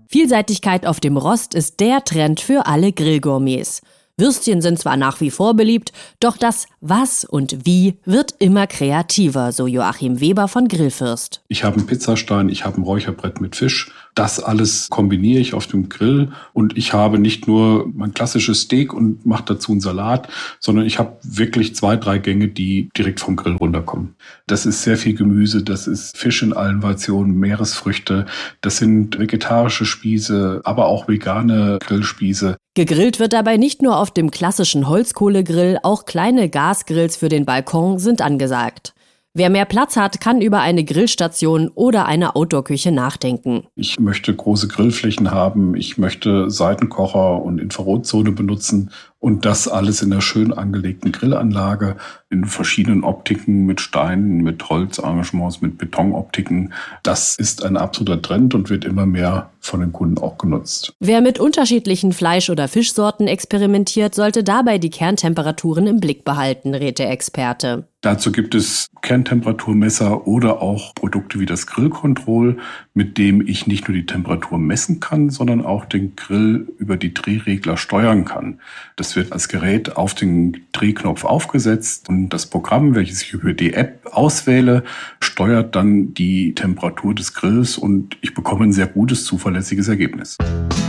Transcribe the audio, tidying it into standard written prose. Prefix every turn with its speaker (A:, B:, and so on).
A: Vielseitigkeit auf dem Rost ist der Trend für alle Grillgourmets. Würstchen sind zwar nach wie vor beliebt, doch das Was und Wie wird immer kreativer, so Joachim Weber von Grillfürst.
B: Ich habe einen Pizzastein, ich habe ein Räucherbrett mit Fisch. Das alles kombiniere ich auf dem Grill und ich habe nicht nur mein klassisches Steak und mache dazu einen Salat, sondern ich habe wirklich 2, 3 Gänge, die direkt vom Grill runterkommen. Das ist sehr viel Gemüse, das ist Fisch in allen Variationen, Meeresfrüchte, das sind vegetarische Spieße, aber auch vegane Grillspieße.
A: Gegrillt wird dabei nicht nur auf dem klassischen Holzkohlegrill, auch kleine Gasgrills für den Balkon sind angesagt. Wer mehr Platz hat, kann über eine Grillstation oder eine Outdoor-Küche nachdenken.
B: Ich möchte große Grillflächen haben, ich möchte Seitenkocher und Infrarotzone benutzen und das alles in einer schön angelegten Grillanlage in verschiedenen Optiken mit Steinen, mit Holzarrangements, mit Betonoptiken. Das ist ein absoluter Trend und wird immer mehr von den Kunden auch genutzt.
A: Wer mit unterschiedlichen Fleisch- oder Fischsorten experimentiert, sollte dabei die Kerntemperaturen im Blick behalten, rät der Experte.
B: Dazu gibt es Kerntemperaturmesser oder auch Produkte wie das Grillcontrol, mit dem ich nicht nur die Temperatur messen kann, sondern auch den Grill über die Drehregler steuern kann. Das wird als Gerät auf den Drehknopf aufgesetzt und das Programm, welches ich über die App auswähle, steuert dann die Temperatur des Grills und ich bekomme ein sehr gutes, zuverlässiges Ergebnis.